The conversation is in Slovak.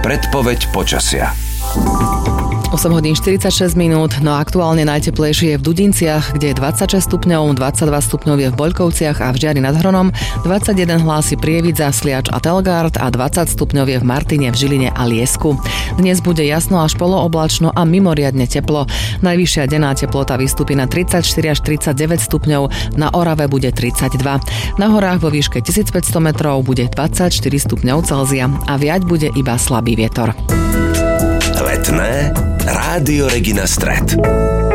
Predpoveď počasia. 8 hodín 46 minút, no aktuálne najteplejšie je v Dudinciach, kde je 26 stupňov, 22 stupňov je v Boľkovciach a v Žiari nad Hronom, 21 hlási Prievidza, Sliač a Telgard a 20 stupňov je v Martine, v Žiline a Liesku. Dnes bude jasno až polooblačno a mimoriadne teplo. Najvyššia denná teplota vystúpi na 34 až 39 stupňov, na Orave bude 32. Na horách vo výške 1500 metrov bude 24 stupňov Celzia a viať bude iba slabý vietor. Letné Rádio Regina Stred.